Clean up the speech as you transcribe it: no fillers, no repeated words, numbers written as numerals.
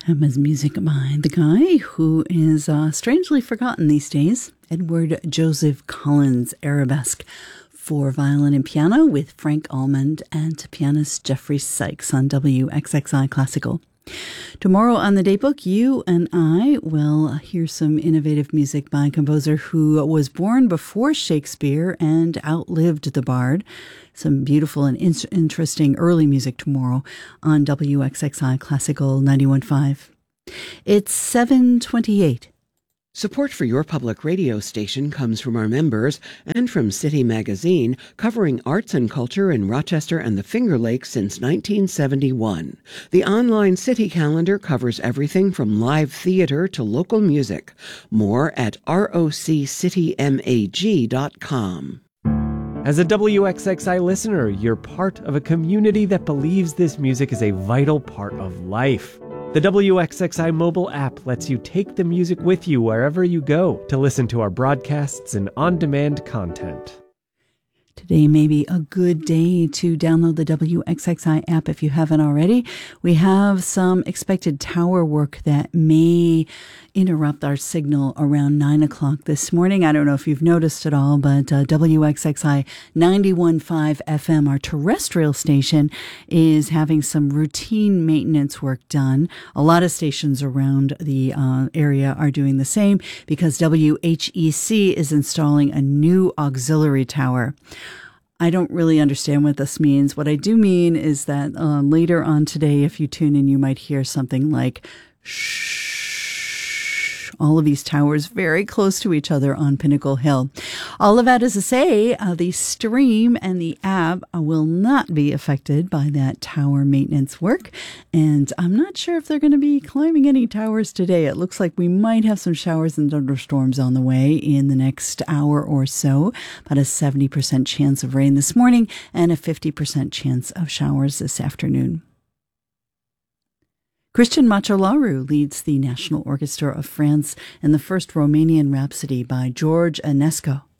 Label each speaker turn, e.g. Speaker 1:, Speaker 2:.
Speaker 1: That was music by the guy who is strangely forgotten these days, Edward Joseph Collins, Arabesque for violin and piano with Frank Almond and pianist Jeffrey Sykes on WXXI Classical. Tomorrow on the Daybook, you and I will hear some innovative music by a composer who was born before Shakespeare and outlived the Bard. Some beautiful and interesting early music tomorrow on WXXI Classical 91.5. It's 7:28.
Speaker 2: Support for your public radio station comes from our members and from City Magazine, covering arts and culture in Rochester and the Finger Lakes since 1971. The online City Calendar covers everything from live theater to local music. More at roccitymag.com.
Speaker 3: As a WXXI listener, you're part of a community that believes this music is a vital part of life. The WXXI mobile app lets you take the music with you wherever you go to listen to our broadcasts and on-demand content.
Speaker 1: Today may be a good day to download the WXXI app if you haven't already. We have some expected tower work that may interrupt our signal around 9 o'clock this morning. I don't know if you've noticed at all, but WXXI 91.5 FM, our terrestrial station, is having some routine maintenance work done. A lot of stations around the area are doing the same because WHEC is installing a new auxiliary tower. I don't really understand what this means. What I do mean is that later on today, if you tune in, you might hear something like shh. All of these towers very close to each other on Pinnacle Hill. All of that is to say, the stream and the app will not be affected by that tower maintenance work. And I'm not sure if they're going to be climbing any towers today. It looks like we might have some showers and thunderstorms on the way in the next hour or so. About a 70% chance of rain this morning and a 50% chance of showers this afternoon. Cristian Machelaru leads the National Orchestra of France in the first Romanian Rhapsody by George Enescu.